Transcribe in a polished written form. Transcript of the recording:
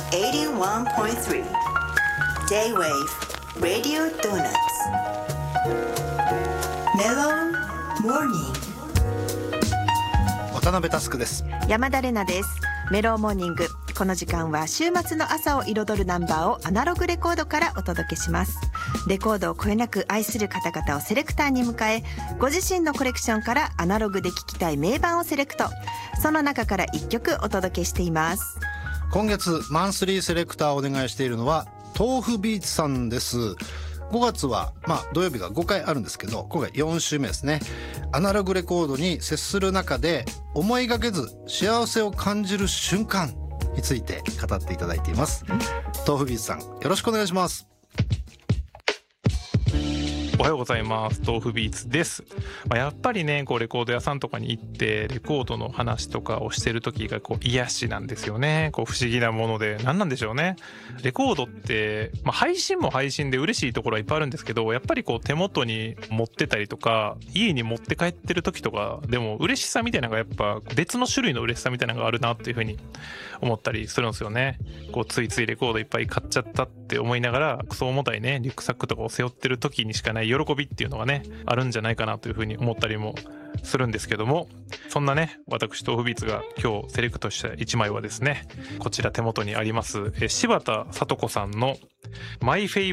81.3 J-Wave Radio Donuts Mellow Morning。 渡辺佑です。 山田玲奈です。メローモーニング、この時間は週末の朝を彩るナンバーをアナログレコードからお届けします。レコードをこよなく愛する方々をセレクターに迎え、ご自身のコレクションからアナログで聴きたい名盤をセレクト。その中から1曲お届けしています。 今月マンスリーセレクターをお願いしているのは豆腐ビーツさんです。5月は土曜日が5回あるんですけど、今回4週目ですね。アナログレコードに接する中で思いがけず幸せを感じる瞬間について語っていただいています。豆腐ビーツさん、よろしくお願いします。 おはようございます。豆腐ビーツです。やっぱりね、レコード屋さんとかに行ってレコードの話とかをしてる時が癒しなんですよね。不思議なもので、何なんでしょうね。レコードって、配信も配信で嬉しいところはいっぱいあるんですけど、やっぱり手元に持ってたりとか家に持って帰ってる時とかでも嬉しさみたいなのがやっぱ別の種類の嬉しさみたいなのがあるなっていう風に思ったりするんですよね。ついついレコードいっぱい買っちゃったって思いながら、クソ重たいねリュックサックとかを背負ってる時にしかない喜びっていうのがねあるんじゃないかなというふうに思ったりもするんですけども、そんなね私豆腐ビーツが今日セレクトした1枚はですね、こちら手元にあります柴田聡子さんのマイフェイ